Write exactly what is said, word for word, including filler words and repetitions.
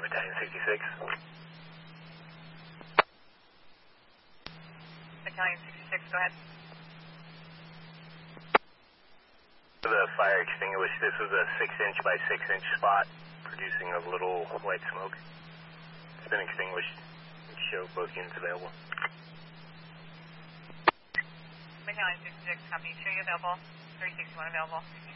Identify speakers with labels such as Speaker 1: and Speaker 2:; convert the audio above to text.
Speaker 1: here, Battalion sixty-six.
Speaker 2: Battalion sixty-six, go ahead.
Speaker 1: The fire extinguished. This was a six inch by six inch spot producing a little white smoke. It's been extinguished. Show both units available.
Speaker 2: Battalion sixty-six, copy. Show you available. three sixty-one available.